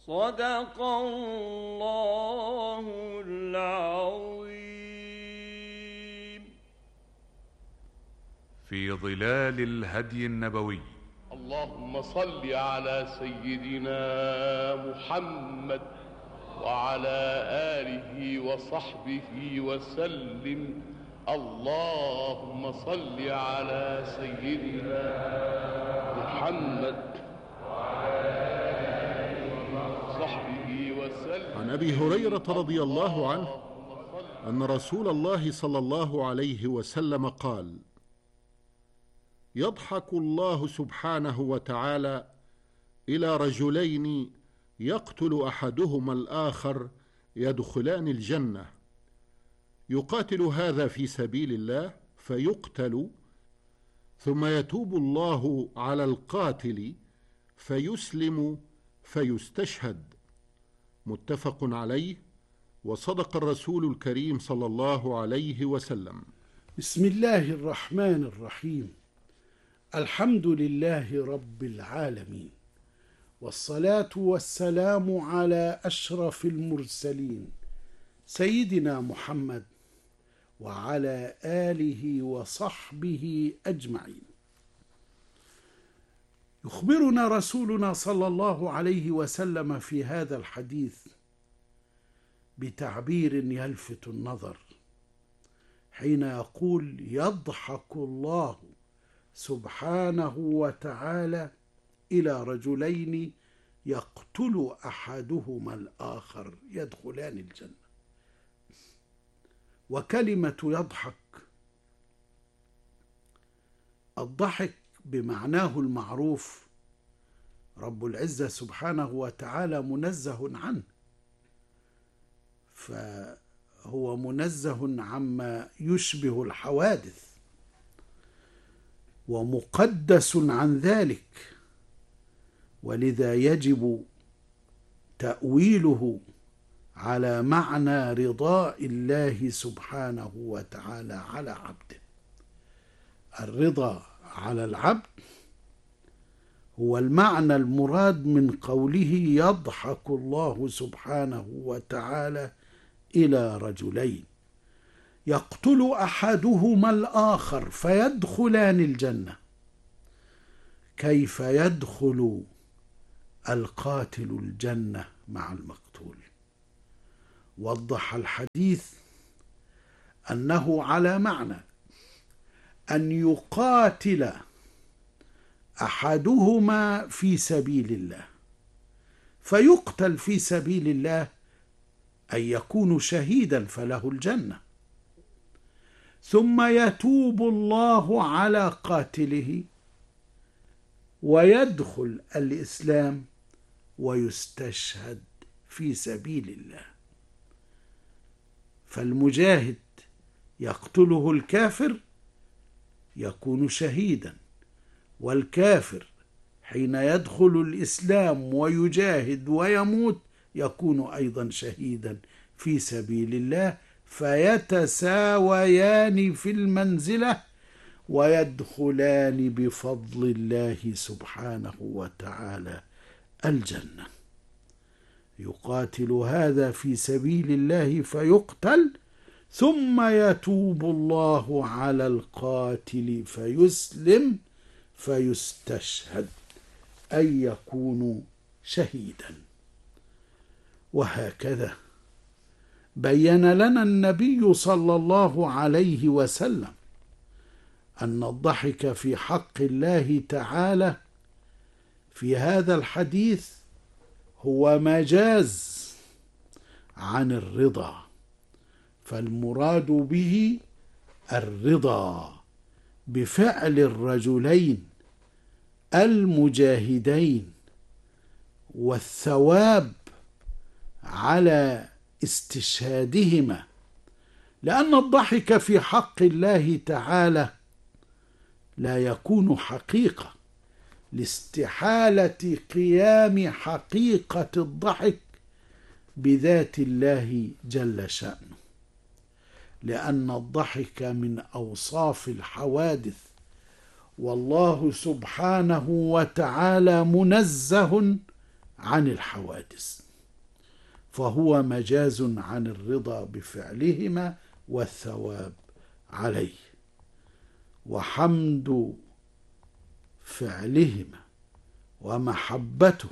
صدق الله العظيم. في ظلال الهدي النبوي. اللهم صل على سيدنا محمد وعلى آله وصحبه وسلم. اللهم صل على سيدنا محمد وعلى آله وصحبه وسلم. عن أبي هريرة رضي الله عنه أن رسول الله صلى الله عليه وسلم قال: يضحك الله سبحانه وتعالى إلى رجلين يقتل أحدهما الآخر يدخلان الجنة، يقاتل هذا في سبيل الله فيقتل، ثم يتوب الله على القاتل فيسلم فيستشهد. متفق عليه، وصدق الرسول الكريم صلى الله عليه وسلم. بسم الله الرحمن الرحيم. الحمد لله رب العالمين، والصلاة والسلام على أشرف المرسلين سيدنا محمد وعلى آله وصحبه أجمعين. يخبرنا رسولنا صلى الله عليه وسلم في هذا الحديث بتعبير يلفت النظر حين يقول: يضحك الله سبحانه وتعالى إلى رجلين يقتل أحدهما الآخر يدخلان الجنة. وكلمة يضحك، الضحك بمعناه المعروف رب العزة سبحانه وتعالى منزه عنه، فهو منزه عما يشبه الحوادث ومقدس عن ذلك، ولذا يجب تأويله على معنى رضاء الله سبحانه وتعالى على عبده. الرضا على العبد هو المعنى المراد من قوله: يضحك الله سبحانه وتعالى إلى رجلين يقتل أحدهما الآخر فيدخلان الجنة. كيف يدخل القاتل الجنة مع المقتول؟ وضح الحديث أنه على معنى أن يقاتل أحدهما في سبيل الله، فيقتل في سبيل الله أن يكون شهيدا فله الجنة، ثم يتوب الله على قاتله ويدخل الإسلام ويستشهد في سبيل الله. فالمجاهد يقتله الكافر يكون شهيدا، والكافر حين يدخل الإسلام ويجاهد ويموت يكون أيضا شهيدا في سبيل الله، فيتساويان في المنزلة ويدخلان بفضل الله سبحانه وتعالى الجنة. يقاتل هذا في سبيل الله فيقتل، ثم يتوب الله على القاتل فيسلم فيستشهد، أي يكون شهيدا. وهكذا بين لنا النبي صلى الله عليه وسلم أن الضحك في حق الله تعالى في هذا الحديث هو مجاز عن الرضا، فالمراد به الرضا بفعل الرجلين المجاهدين والثواب على استشهادهما، لأن الضحك في حق الله تعالى لا يكون حقيقة لاستحالة قيام حقيقة الضحك بذات الله جل شأنه، لأن الضحك من أوصاف الحوادث، والله سبحانه وتعالى منزه عن الحوادث، فهو مجاز عن الرضا بفعلهما والثواب عليه، وحمد فعلهما ومحبته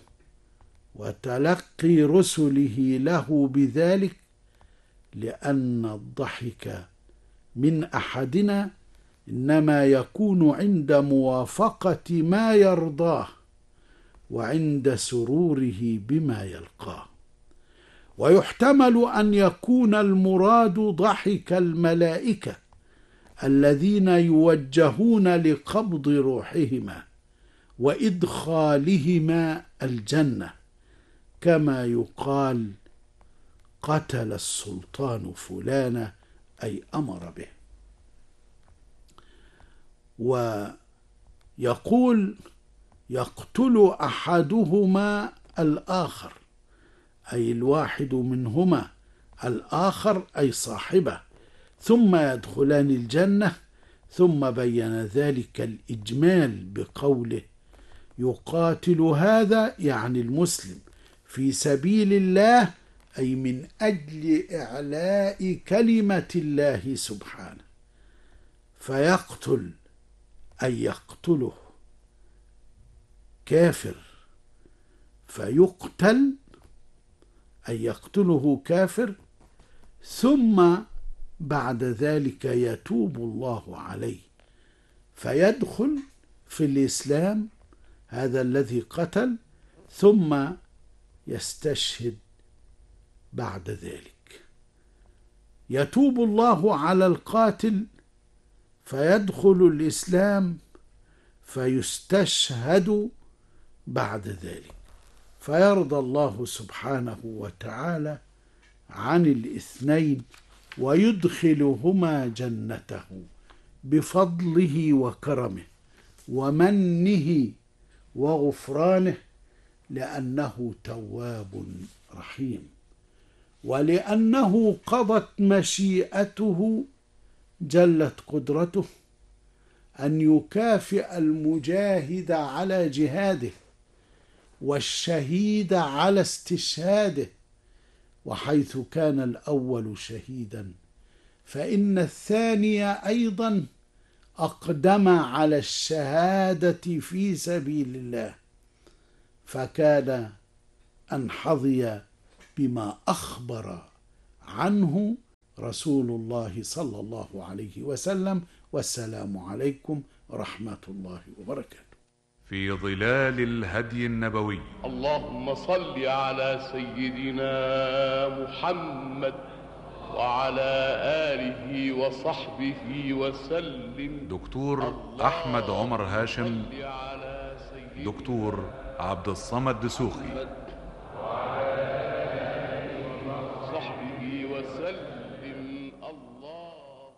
وتلقي رسله له بذلك، لأن الضحك من أحدنا إنما يكون عند موافقة ما يرضاه وعند سروره بما يلقاه. ويحتمل أن يكون المراد ضحك الملائكة الذين يوجهون لقبض روحهما وإدخالهما الجنة، كما يقال قتل السلطان فلانا، أي أمر به. ويقول يقتل أحدهما الآخر، أي الواحد منهما الآخر أي صاحبه، ثم يدخلان الجنة. ثم بين ذلك الإجمال بقوله يقاتل هذا، يعني المسلم، في سبيل الله، أي من أجل إعلاء كلمة الله سبحانه. فيقتل أي يقتله كافر، فيقتل أي يقتله كافر، ثم بعد ذلك يتوب الله عليه فيدخل في الإسلام هذا الذي قتل، ثم يستشهد بعد ذلك. يتوب الله على القاتل فيدخل الإسلام فيستشهد بعد ذلك، فيرضى الله سبحانه وتعالى عن الاثنين ويدخلهما جنته بفضله وكرمه ومنه وغفرانه، لأنه تواب رحيم، ولأنه قضت مشيئته جلت قدرته أن يكافئ المجاهد على جهاده والشهيد على استشهاده. وحيث كان الأول شهيدا فإن الثاني أيضا أقدم على الشهادة في سبيل الله، فكان أن حظي بما أخبر عنه رسول الله صلى الله عليه وسلم. والسلام عليكم ورحمة الله وبركاته. في ظلال الهدي النبوي. اللهم صل على سيدنا محمد وعلى آله وصحبه وسلم. دكتور أحمد عمر هاشم، دكتور عبد الصمد دسوخي، وصحبه وسلم. الله.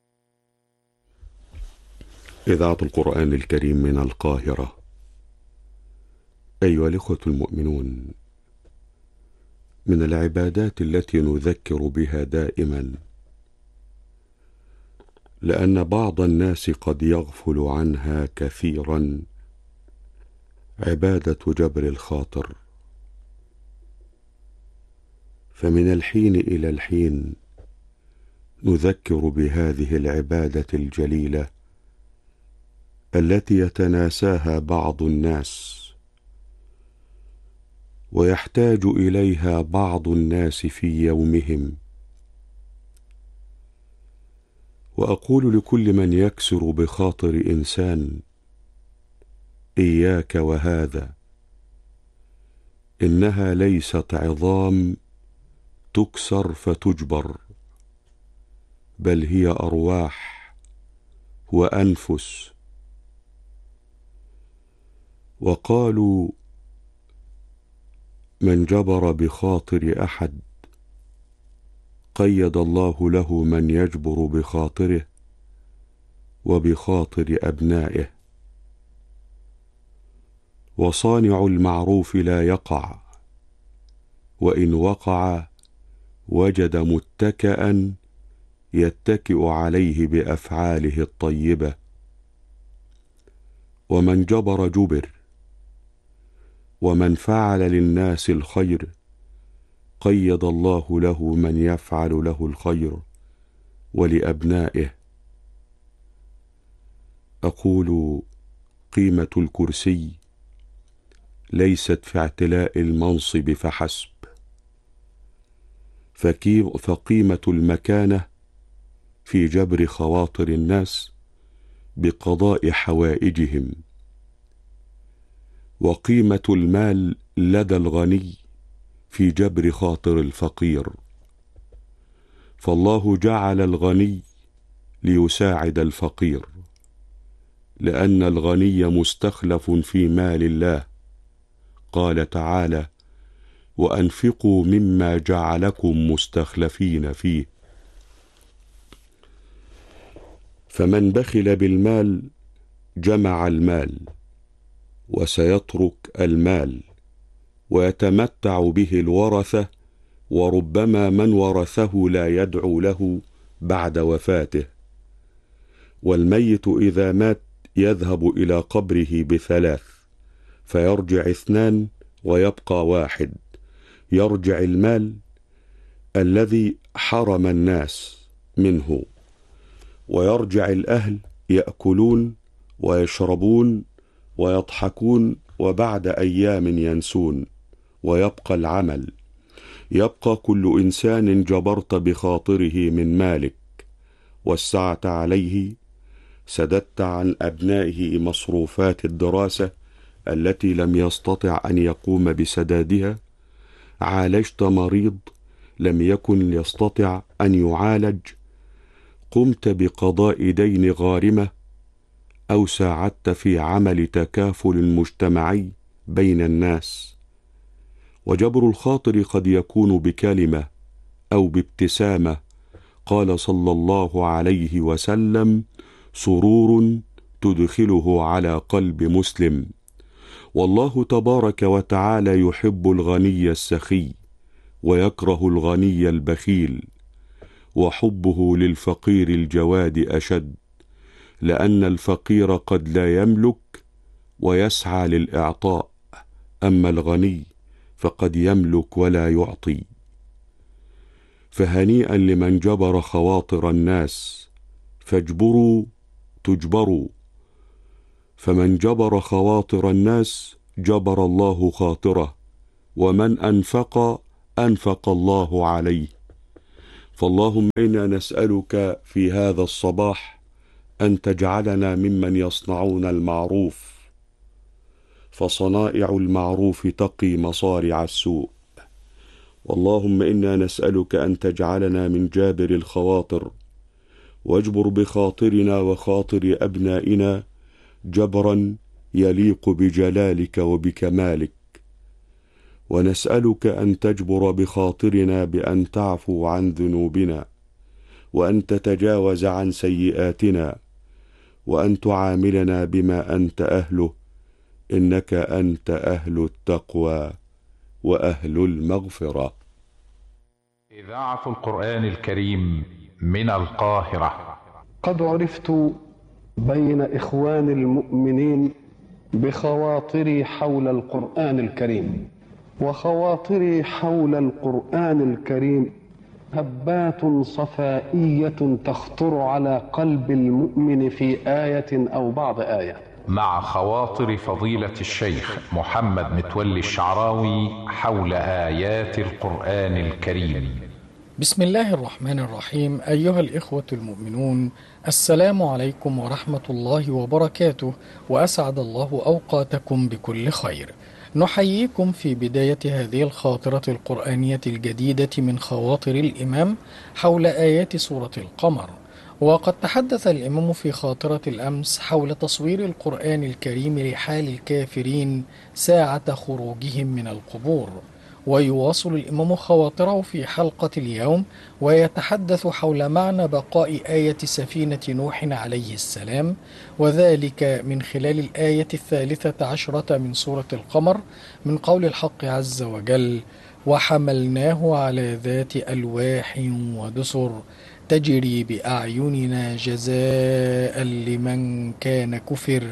إذاعة القرآن الكريم من القاهرة. أيها الإخوة المؤمنون، من العبادات التي نذكر بها دائما، لأن بعض الناس قد يغفل عنها كثيرا، عبادة جبر الخاطر. فمن الحين إلى الحين نذكر بهذه العبادة الجليلة التي يتناساها بعض الناس ويحتاج إليها بعض الناس في يومهم. وأقول لكل من يكسر بخاطر إنسان: إياك وهذا، إنها ليست عظام تكسر فتجبر، بل هي أرواح وأنفس. وقالوا: من جبر بخاطر أحد قيد الله له من يجبر بخاطره وبخاطر أبنائه. وصانع المعروف لا يقع، وإن وقع وجد متكئا يتكئ عليه بأفعاله الطيبة. ومن جبر جبر، ومن فعل للناس الخير قيض الله له من يفعل له الخير ولأبنائه. أقول قيمة الكرسي ليست في اعتلاء المنصب فحسب، فقيمة المكانة في جبر خواطر الناس بقضاء حوائجهم، وقيمة المال لدى الغني في جبر خاطر الفقير. فالله جعل الغني ليساعد الفقير، لأن الغني مستخلف في مال الله. قال تعالى: وأنفقوا مما جعلكم مستخلفين فيه. فمن بخل بالمال جمع المال وسيترك المال، ويتمتع به الورثة، وربما من ورثه لا يدعو له بعد وفاته. والميت إذا مات يذهب إلى قبره ب3، فيرجع 2 ويبقى 1. يرجع المال الذي حرم الناس منه، ويرجع الأهل يأكلون ويشربون ويضحكون، وبعد أيام ينسون، ويبقى العمل. يبقى كل إنسان جبرت بخاطره من مالك، وسعت عليه، سددت عن أبنائه مصروفات الدراسة التي لم يستطع أن يقوم بسدادها، عالجت مريض لم يكن يستطع أن يعالج، قمت بقضاء دين غارمة، أو ساعدت في عمل تكافل مجتمعي بين الناس. وجبر الخاطر قد يكون بكلمة أو بابتسامة. قال صلى الله عليه وسلم: سرور تدخله على قلب مسلم. والله تبارك وتعالى يحب الغني السخي ويكره الغني البخيل، وحبه للفقير الجواد أشد، لأن الفقير قد لا يملك ويسعى للإعطاء، أما الغني فقد يملك ولا يعطي. فهنيئا لمن جبر خواطر الناس، فاجبروا تجبروا. فمن جبر خواطر الناس جبر الله خاطره، ومن أنفق أنفق الله عليه. فاللهم إنا نسألك في هذا الصباح أن تجعلنا ممن يصنعون المعروف، فصنائع المعروف تقي مصارع السوء. واللهم إنا نسألك أن تجعلنا من جابر الخواطر، واجبر بخاطرنا وخاطر أبنائنا جبرا يليق بجلالك وبكمالك. ونسألك أن تجبر بخاطرنا بأن تعفو عن ذنوبنا، وأن تتجاوز عن سيئاتنا، وأن تعاملنا بما أنت أهله، إنك أنت أهل التقوى وأهل المغفرة. إذاعة القرآن الكريم من القاهرة. قد عرفت بين إخوان المؤمنين بخواطري حول القرآن الكريم، وخواطري حول القرآن الكريم هبات صفائية تخطر على قلب المؤمن في آية أو بعض آية. مع خواطر فضيلة الشيخ محمد متولي الشعراوي حول آيات القرآن الكريم. بسم الله الرحمن الرحيم. أيها الإخوة المؤمنون، السلام عليكم ورحمة الله وبركاته، وأسعد الله أوقاتكم بكل خير. نحييكم في بداية هذه الخاطرة القرآنية الجديدة من خواطر الإمام حول آيات سورة القمر. وقد تحدث الإمام في خاطرة الأمس حول تصوير القرآن الكريم لحال الكافرين ساعة خروجهم من القبور، ويواصل الإمام خواطره في حلقة اليوم ويتحدث حول معنى بقاء آية سفينة نوح عليه السلام، وذلك من خلال الآية 13 من سورة القمر، من قول الحق عز وجل: وحملناه على ذات ألواح ودسر تجري بأعيننا جزاء لمن كان كفر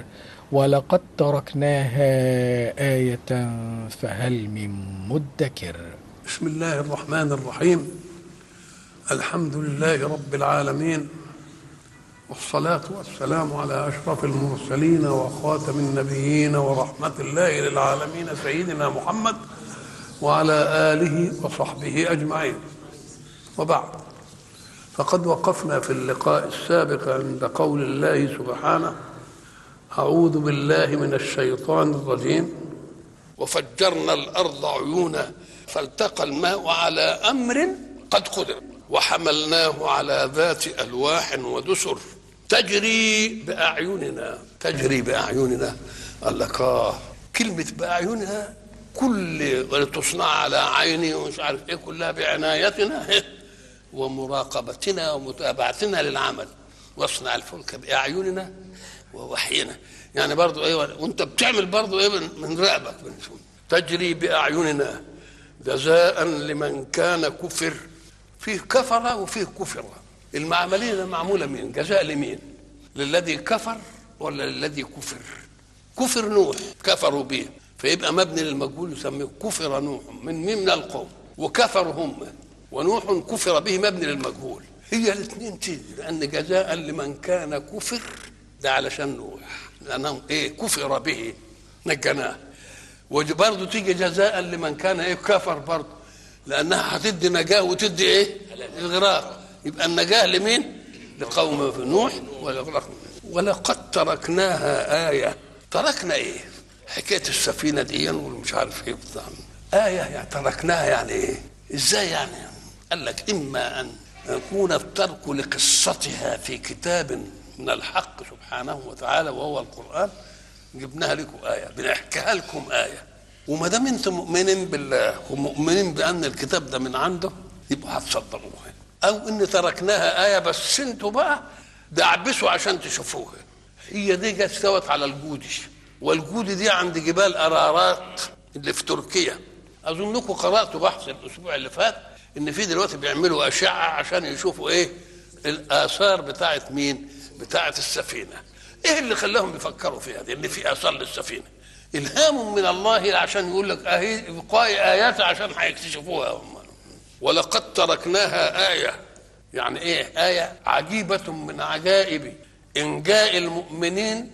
ولقد تركناها آية فهل من مدكر. بسم الله الرحمن الرحيم. الحمد لله رب العالمين، والصلاة والسلام على أشرف المرسلين وخاتم النبيين ورحمة الله للعالمين سيدنا محمد وعلى آله وصحبه أجمعين. وبعد، فقد وقفنا في اللقاء السابق عند قول الله سبحانه: أعوذ بالله من الشيطان الرجيم: وفجرنا الأرض عيونا فالتقى الماء على أمر قد قدر وحملناه على ذات ألواح ودسر تجري بأعيننا. قال لك كلمة بأعيننا كل تصنع على عيني ومش عارف ايه، كلها بعنايتنا ومراقبتنا ومتابعتنا للعمل. واصنع الفلك بأعيننا ووحينا، يعني برضو ايه وانت بتعمل برضو ايه من رقبك. تجري بأعيننا جزاء لمن كان كفر. فيه كفر وفيه كفر. المعملية معمولة مين؟ جزاء لمين؟ للذي كفر ولا للذي كفر؟ كفر نوح كفروا به، فيبقى مبني للمجهول يسميه كفر نوح من القوم، وكفروا هم، ونوح كفر به مبني للمجهول. هي الاثنين تيجي، لأن جزاء لمن كان كفر ده علشان نوح، لأنه ايه كفر به نجناه. وبرضه تيجي جزاء لمن كان ايه كفر برضه، لأنها هتدي نجاة وتدي ايه الغراق. يبقى النجاة لمين؟ لقوم نوح والغراق. ولقد تركناها آية. تركنا ايه؟ حكاية السفينة دي ومش عارف ايه بتاع آية، يعني تركناها يعني ايه؟ ازاي يعني؟ قال لك إما أن يكون الترك لقصتها في كتاب من الحق سبحانه وتعالى وهو القرآن، جبناها لكم آية، بنحكيها لكم آية. وما دام انتم مؤمنين بالله ومؤمنين بأن الكتاب ده من عنده يبقوا هتصدقوها. أو إن تركناها آية بس انتوا بقى دعبسوا عشان تشوفوها. هي دي جت استوت على الجودي، والجودي دي عند جبال أرارات اللي في تركيا. أظنكم قرأتوا بحث الأسبوع اللي فات إن في دلوقتي بيعملوا أشعة عشان يشوفوا إيه الآثار بتاعت مين؟ بتاعت السفينة. إيه اللي خلاهم يفكروا فيها دي؟ إن في آثار للسفينة. إلهام من الله عشان يقول لك أهي بقاء آيات عشان هيكتشفوها هم. ولقد تركناها آية، يعني إيه آية؟ عجيبة من عجائب إنجاء المؤمنين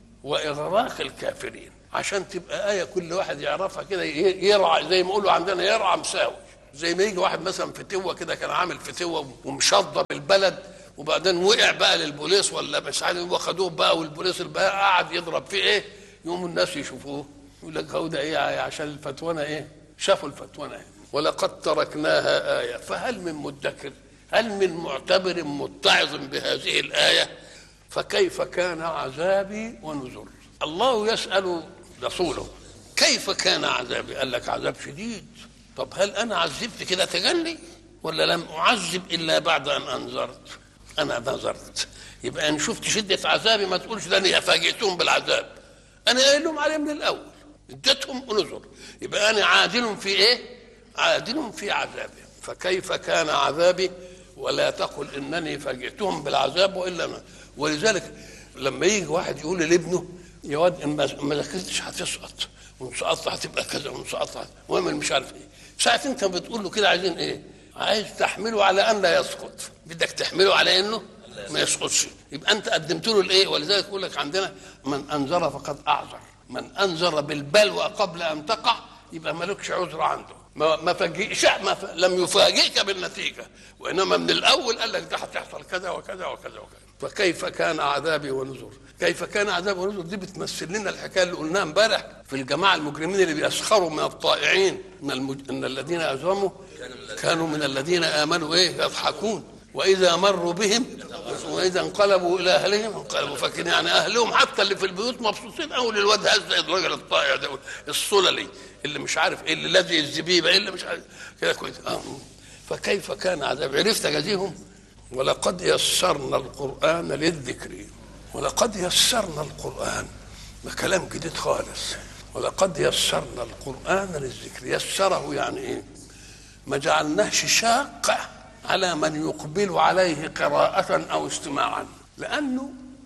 وإغراق الكافرين، عشان تبقى آية كل واحد يعرفها كده يرعى، زي ما يقولوا عندنا يرعى مساوي. زي ما يجي واحد مثلا فتوة كده، كان عامل فتوة ومشضب البلد، وبعدين وقع بقى للبوليس ولا مش عارف، واخدوه بقى والبوليس بقى قعد يضرب فيه ايه، يوم الناس يشوفوه يقول لك هو ده ايه عشان الفتوانه ايه، شافوا الفتوانه ايه. ولقد تركناها آية فهل من مدكر، هل من معتبر متعظ بهذه الآية؟ فكيف كان عذابي ونذر. الله يسأل رسوله كيف كان عذابي؟ قال لك عذاب شديد. طب هل أنا عذبت كده تجلي ولا لم أعذب إلا بعد أن أنذرت؟ أنا نذرت. يبقى إن شفت شدة عذابي ما تقولش ده أنا فاجئتهم بالعذاب، أنا قايل لهم عليه من الأول، اديتهم ونذر. يبقى أنا عادل في إيه؟ عادل في عذابي. فكيف كان عذابي؟ ولا تقل إنني فاجئتهم بالعذاب وإلا ما. ولذلك لما يجي واحد يقول لابنه يا واد إن ما ذاكرتش هتسقط، وإن سقطت هتبقى كذا، وإن سقطت وإعمل مش عارف إيه. ساعة أنت بتقول له كده عايزين إيه؟ عايز تحمله على أن لا يسقط، بدك تحمله على إنه ما يسقطش. يبقى أنت قدمت له الإيه؟ ولذلك يقول لك عندنا من أنذر فقد أعذر، من أنذر بالبلوى قبل أن تقع يبقى مالكش عذر عنده. ما فاجئش، لم يفاجئك بالنتيجة، وإنما من الأول قال لك ده هتحصل كذا وكذا وكذا وكذا. فكيف كان عذابي ونذر؟ كيف كان عذابي ونذر دي بتمثل لنا الحكاية اللي قلناها امبارح في الجماعة المجرمين اللي بيسخروا من الطائعين، إن الذين أجرموا كانوا من الذين آمنوا إيه يضحكون، وإذا مروا بهم وإذا انقلبوا إلى أهلهم انقلبوا فاكرين. يعني أهلهم حتى اللي في البيوت مبسوطين أول الواد هذا الراجل الطائع ده الصللي اللي مش عارف إيه، اللي لذي الزبيبة اللي مش عارف كده كويس. فكيف كان عذاب؟ عرفت جزيهم. ولقد يسرنا القرآن للذكر. ولقد يسرنا القرآن، ده كلام جديد خالص. ولقد يسرنا القرآن للذكر. يسره يعني إيه؟ ما جعلناهش شاق على من يقبل عليه قراءة أو استماعا، لأنه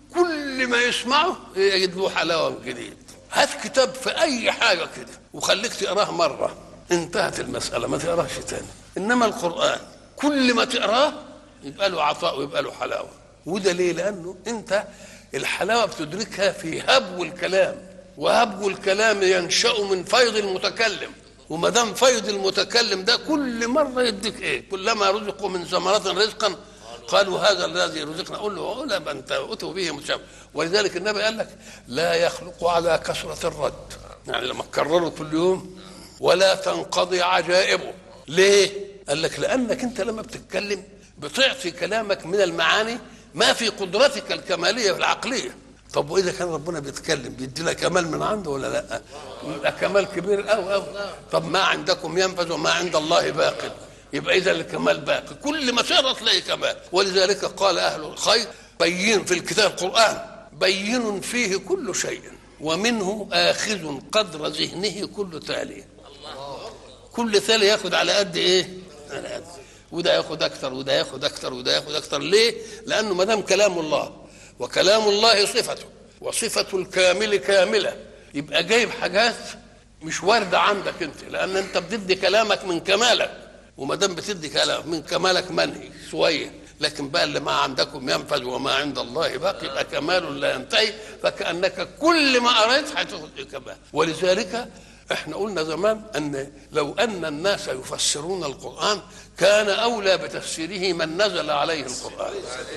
كل ما يسمعه يجد له حلاوه جديد. هات كتاب في اي حاجه كده وخليك تقراه مره انتهت المساله، ما تقراش تاني. انما القران كل ما تقراه يبقى له عطاء ويبقى له حلاوه. وده ليه؟ لانه انت الحلاوه بتدركها في هبو الكلام، وهبو الكلام ينشا من فيض المتكلم. وما دام فيض المتكلم ده كل مره يديك ايه؟ كلما رزقوا من ثمرات رزقا قالوا هذا الذي رزقنا، قل له لا انت اتوا به متشابه. ولذلك النبي قال لك لا يخلق على كثره الرد، يعني لما تكرره كل يوم ولا تنقضي عجائبه. ليه؟ قال لك لانك انت لما بتتكلم بتعطي كلامك من المعاني ما في قدرتك الكماليه العقليه. طب واذا كان ربنا بيتكلم بيدي لك كمال من عنده ولا لا؟ يبقى كمال كبير قوي. طب ما عندكم ينفذ وما عند الله باق، يبقى اذا الكمال باقي، كل ما تقرا تلاقي كمال. ولذلك قال اهل الخير بين في الكتاب القران بين فيه كل شيء ومنه آخذ قدر ذهنه كل تالي. كل تالي ياخد على قد ايه؟ على قد. وده ياخد اكثر وده ياخد اكثر وده ياخد اكثر. ليه؟ لانه ما دام كلام الله وكلام الله صفته وصفه الكامل كامله، يبقى جايب حاجات مش وارده عندك انت، لان انت بتدي كلامك من كمالك، وما دام بتدي كلام من كمالك منهي شويه. لكن بقى اللي ما عندكم ينفذ وما عند الله باقي، يبقى كمال لا ينتهي. فكأنك كل ما قريت هتاخد كمال. ولذلك احنا قلنا زمان ان لو ان الناس يفسرون القرآن كان اولى بتفسيره من نزل عليه القرآن،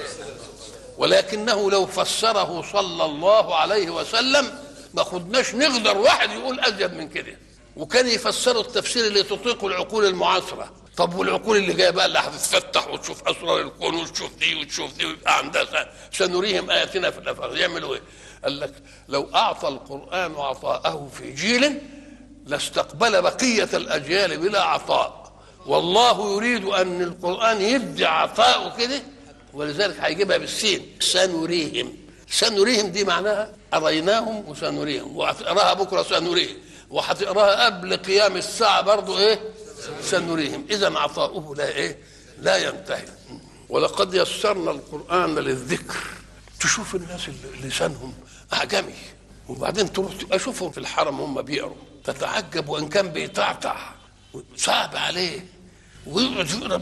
ولكنه لو فسره صلى الله عليه وسلم ما خدناش نقدر واحد يقول ازيد من كده، وكان يفسروا التفسير اللي تطيقه العقول المعاصره. طب والعقول اللي جايه بقى اللي هتتفتح وتشوف اسرار الكون وتشوف دي وتشوف دي ويبقى عندها سنريهم اياتنا في الافاق، يعملوا ايه؟ قال لك لو اعطى القران عطاءه في جيل لاستقبل بقيه الاجيال بلا عطاء، والله يريد ان القران يدي عطاءه كده، ولذلك هيجيبها بالسين سنريهم. سنريهم دي معناها اريناهم وسنريهم، وهتقراها بكره سنريهم، وهتقراها قبل قيام الساعه برضه ايه؟ سنريهم. اذا عطاؤه لا ايه؟ لا ينتهي. ولقد يسرنا القران للذكر. تشوف الناس اللي لسانهم اعجمي وبعدين تروح اشوفهم في الحرم هم بيقروا تتعجب، وان كان بيتعتع صعب عليه ويقعد يقرا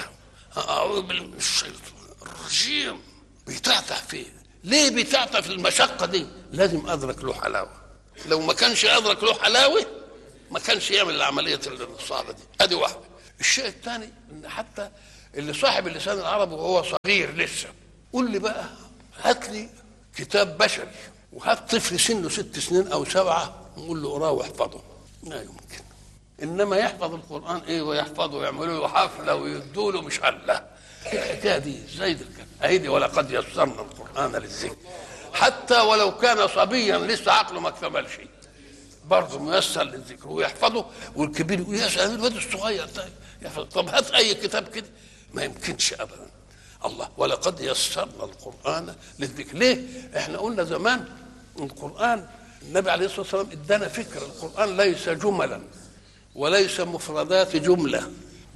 اعوذ بالله من الشيطان الرجيم، بيتعتع فيه. ليه بيتعتع في المشقه دي؟ لازم ادرك له حلاوه. لو ما كانش ادرك له حلاوه ما كانش يعمل العمليه الصعبه دي. ادي واحده. الشيء الثاني ان حتى اللي صاحب اللسان العربي وهو صغير لسه، قول لي بقى هات لي كتاب بشري وهات طفل سنه 6 سنين او 7 نقول له اقراه واحفظه، لا يمكن. انما يحفظ القران ايه ويحفظه ويعملوا له حفله ويدوا له مش الله. الحكايه دي زي الكلام اهدي. ولقد يسرنا القران للذكر حتى ولو كان صبيا لسه عقله ما اكتملش برضه ميسر للذكر ويحفظه. والكبير يقول يا سلام الواد الصغير ده يحفظ. طب هات اي كتاب كده ما يمكنش ابدا. الله ولقد يسرنا القران للذكر. ليه؟ احنا قلنا زمان القران النبي عليه الصلاه والسلام ادانا فكر القران ليس جملا وليس مفردات جمله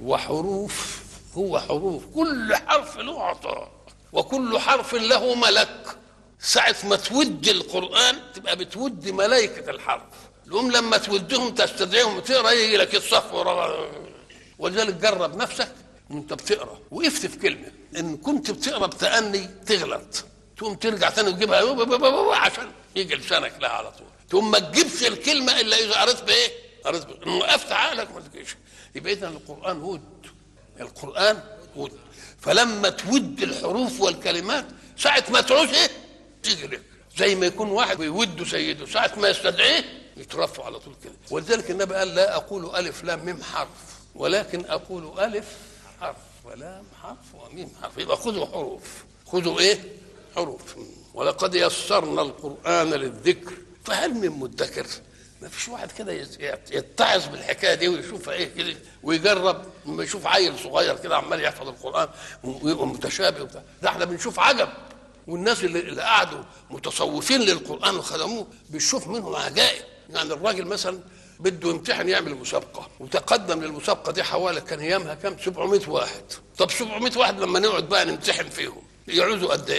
وحروف، هو حروف، كل حرف له عطاء وكل حرف له ملك. ساعة ما تود القرآن تبقى بتود ملائكة الحرف، الأم لما تودهم تستدعيهم وتقرأ يجي لك الصف ورا. ولذلك جرب نفسك وانت بتقرأ وقفت في كلمة، إن كنت بتقرأ بتأني تغلط تقوم ترجع تاني وتجيبها عشان يجي لسانك لها على طول. تقوم ما تجيبش الكلمة إلا إذا قريت بإيه؟ قريت إن وقفت عقلك ما تجيش. يبقى إذا القرآن ود، القرآن ود. فلما تود الحروف والكلمات ساعة ما تعوز إيه؟ تيجي لك. زي ما يكون واحد بيود سيده ساعة ما يستدعيه يترفع على طول كده. ولذلك النبي قال لا أقول ألف لام ميم حرف ولكن أقول ألف حرف ولام حرف وميم حرف. يبقى خذوا حروف، خذوا إيه؟ حروف. ولقد يسرنا القرآن للذكر فهل من مدكر؟ ما فيش واحد كده يتعظ بالحكايه دي ويشوفها ايه كده ويجرب. لما يشوف عيل صغير كده عمال يحفظ القرآن ويبقى متشابه وبتاع، ده احنا بنشوف عجب. والناس اللي قعدوا متصوفين للقرآن وخدموه بيشوف منهم عجائب. يعني الراجل مثلا بده يمتحن يعمل مسابقة وتقدم للمسابقة دي حوالي كان ايامها كام 700 واحد. طب 700 واحد لما نقعد بقى نمتحن فيهم يعوزوا قد ايه؟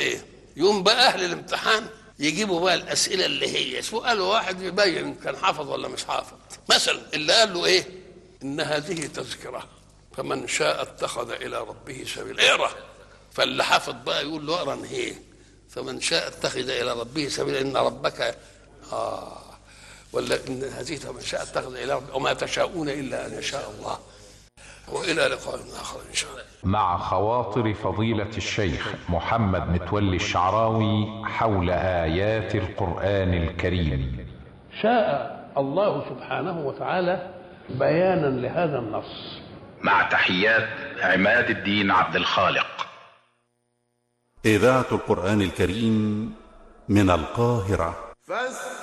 يوم بقى اهل الامتحان يجيبوا بقى الاسئله اللي هي سؤال واحد يبين كان حافظ ولا مش حافظ. مثلا اللي قال له ايه؟ ان هذه تذكره فمن شاء اتخذ الى ربه سبيلا. اقرا. فاللي حافظ بقى يقول له اقرا ايه؟ فمن شاء اتخذ الى ربه سبيلا ان ربك ولا ان هذه فمن شاء اتخذ الى ربه وما تشاءون الا ان يشاء الله. والى لقاء اخر ان شاء الله. مع خواطر فضيلة الشيخ محمد متولي الشعراوي حول آيات القرآن الكريم. شاء الله سبحانه وتعالى بيانا لهذا النص. مع تحيات عماد الدين عبد الخالق. إذاعة القرآن الكريم من القاهرة.